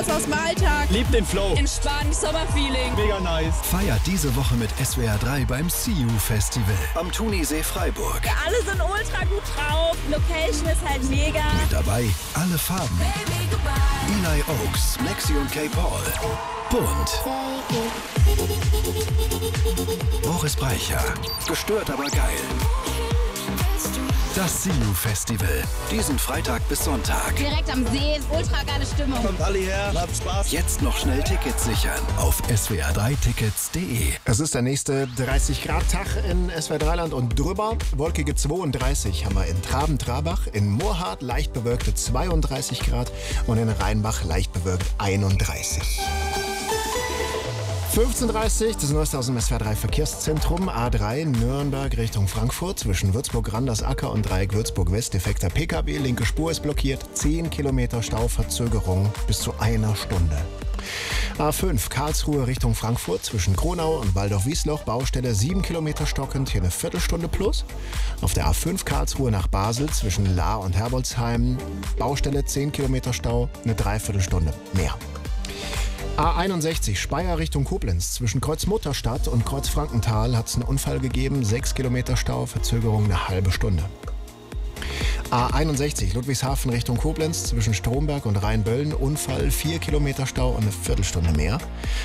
raus aus dem Alltag. Liebt den Flow. Entspannt, Sommerfeeling. Mega nice. Feiert diese Woche mit SWR 3 beim See You Festival am Thunisee Freiburg. Alle sind ultra gut drauf. Location ist halt mega. Mit dabei alle Farben. Eli Oaks, Maxi und K. Paul. Bunt. Boris Brejcha. Gestört, aber geil. Das See You Festival. Diesen Freitag bis Sonntag. Direkt am See, ultra geile Stimmung. Kommt alle her, habt Spaß. Jetzt noch schnell Tickets sichern auf swr3tickets.de. Es ist der nächste 30-Grad-Tag in SWR3-Land und drüber. Wolkige 32 haben wir in Traben-Trabach, in Moorhardt leicht bewölkte 32 Grad und in Rheinbach leicht bewölkt 31. 15:30 das Neueste aus dem SWR3 Verkehrszentrum. A3 Nürnberg Richtung Frankfurt zwischen Würzburg-Randersacker und Dreieck Würzburg-West. Defekter PKW, linke Spur ist blockiert. 10 Kilometer Stauverzögerung bis zu einer Stunde. A5 Karlsruhe Richtung Frankfurt zwischen Kronau und Waldorf-Wiesloch. Baustelle 7 Kilometer stockend, hier eine Viertelstunde plus. Auf der A5 Karlsruhe nach Basel zwischen Lahr und Herbolzheim. Baustelle 10 Kilometer Stau, eine Dreiviertelstunde mehr. A61 Speyer Richtung Koblenz. Zwischen Kreuz Mutterstadt und Kreuz Frankenthal hat es einen Unfall gegeben. 6 Kilometer Stau, Verzögerung eine halbe Stunde. A61 Ludwigshafen Richtung Koblenz. Zwischen Stromberg und Rheinböllen. Unfall, 4 Kilometer Stau und eine Viertelstunde mehr.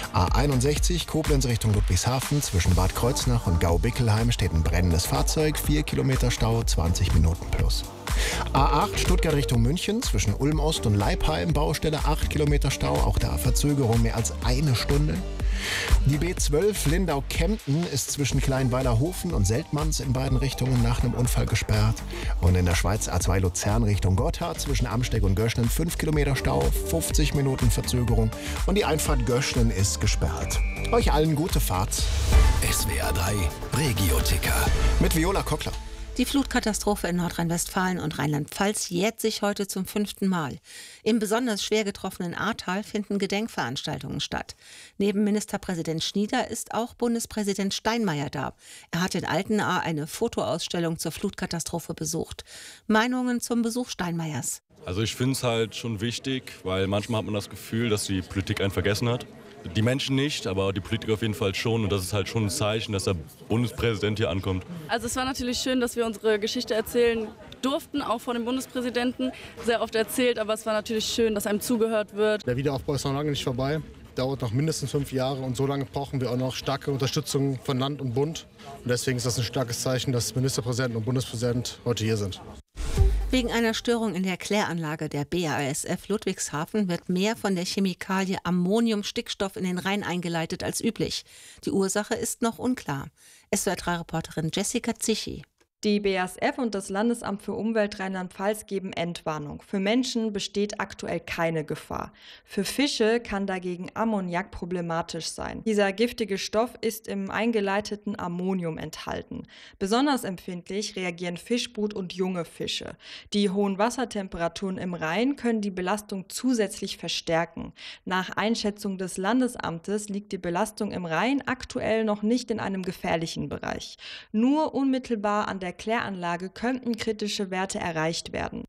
A61 Koblenz Richtung Ludwigshafen. Zwischen Bad Kreuznach und Gau-Bickelheim steht ein brennendes Fahrzeug. 4 Kilometer Stau, 20 Minuten plus. A8 Stuttgart Richtung München, zwischen Ulm Ost und Leipheim, Baustelle 8 Kilometer Stau, auch da Verzögerung mehr als eine Stunde. Die B12 Lindau-Kempten ist zwischen Kleinweilerhofen und Seltmanns in beiden Richtungen nach einem Unfall gesperrt. Und in der Schweiz A2 Luzern Richtung Gotthard, zwischen Amsteg und Göschnen 5 Kilometer Stau, 50 Minuten Verzögerung und die Einfahrt Göschnen ist gesperrt. Euch allen gute Fahrt. SWR 3 Regio-Ticker Mit Viola Kockler. Die Flutkatastrophe in Nordrhein-Westfalen und Rheinland-Pfalz jährt sich heute zum 5. Mal. Im besonders schwer getroffenen Ahrtal finden Gedenkveranstaltungen statt. Neben Ministerpräsident Schnieder ist auch Bundespräsident Steinmeier da. Er hat in Altenahr eine Fotoausstellung zur Flutkatastrophe besucht. Meinungen zum Besuch Steinmeiers? Also ich finde es halt schon wichtig, weil manchmal hat man das Gefühl, dass die Politik einen vergessen hat. Die Menschen nicht, aber die Politik auf jeden Fall schon. Und das ist halt schon ein Zeichen, dass der Bundespräsident hier ankommt. Also es war natürlich schön, dass wir unsere Geschichte erzählen durften, auch von dem Bundespräsidenten. Sehr oft erzählt, aber es war natürlich schön, dass einem zugehört wird. Der Wiederaufbau ist noch lange nicht vorbei. Dauert noch mindestens 5 Jahre und so lange brauchen wir auch noch starke Unterstützung von Land und Bund. Und deswegen ist das ein starkes Zeichen, dass Ministerpräsident und Bundespräsident heute hier sind. Wegen einer Störung in der Kläranlage der BASF Ludwigshafen wird mehr von der Chemikalie Ammoniumstickstoff in den Rhein eingeleitet als üblich. Die Ursache ist noch unklar. SWR3-Reporterin Jessica Zichy. Die BASF und das Landesamt für Umwelt Rheinland-Pfalz geben Entwarnung. Für Menschen besteht aktuell keine Gefahr. Für Fische kann dagegen Ammoniak problematisch sein. Dieser giftige Stoff ist im eingeleiteten Ammonium enthalten. Besonders empfindlich reagieren Fischbrut und junge Fische. Die hohen Wassertemperaturen im Rhein können die Belastung zusätzlich verstärken. Nach Einschätzung des Landesamtes liegt die Belastung im Rhein aktuell noch nicht in einem gefährlichen Bereich. Nur unmittelbar an der Kläranlage könnten kritische Werte erreicht werden.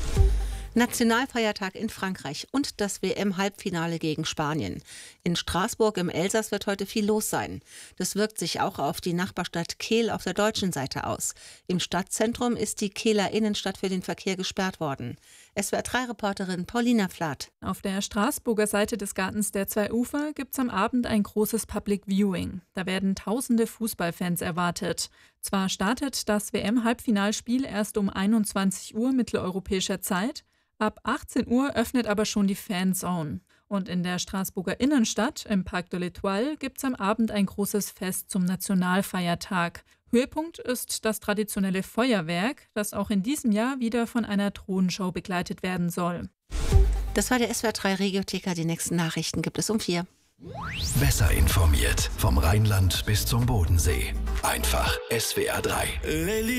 Nationalfeiertag in Frankreich und das WM-Halbfinale gegen Spanien. In Straßburg im Elsass wird heute viel los sein. Das wirkt sich auch auf die Nachbarstadt Kehl auf der deutschen Seite aus. Im Stadtzentrum ist die Kehler Innenstadt für den Verkehr gesperrt worden. SWR3-Reporterin Paulina Flath. Auf der Straßburger Seite des Gartens der zwei Ufer gibt es am Abend ein großes Public Viewing. Da werden tausende Fußballfans erwartet. Zwar startet das WM-Halbfinalspiel erst um 21 Uhr mitteleuropäischer Zeit, ab 18 Uhr öffnet aber schon die Fanzone. Und in der Straßburger Innenstadt, im Parc de l'Étoile, gibt es am Abend ein großes Fest zum Nationalfeiertag. Höhepunkt ist das traditionelle Feuerwerk, das auch in diesem Jahr wieder von einer Drohnenshow begleitet werden soll. Das war der SWR3 Regio-Ticker. Die nächsten Nachrichten gibt es um 4. Besser informiert vom Rheinland bis zum Bodensee. Einfach SWR 3.